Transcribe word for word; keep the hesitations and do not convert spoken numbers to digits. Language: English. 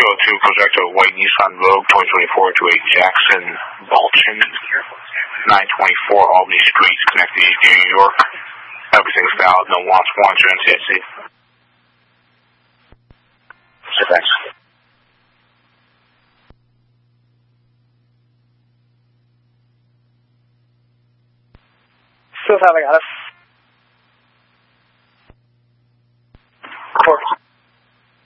oh two goes back to a white Nissan Rogue twenty twenty-four to a Jackson Balchin nine twenty-four Albany Street, Schenectady, New York. Everything's valid, no wants, warrants, or N C S C. So thanks. Still having got it.